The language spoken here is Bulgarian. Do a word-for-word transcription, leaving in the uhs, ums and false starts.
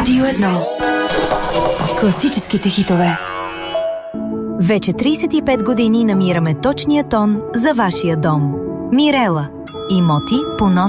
Радио едно. Класическите хитове. Вече трийсет и пет години намираме точния тон за вашия дом. Мирела. Имоти по